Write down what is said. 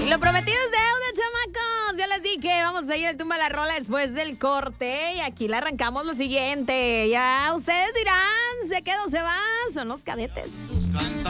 Lo prometido es deuda, chamacos. Ya les dije, vamos a ir al tumba la rola después del corte. Y aquí le arrancamos lo siguiente. Ya ustedes dirán, ¿se queda o se va? Son los cadetes.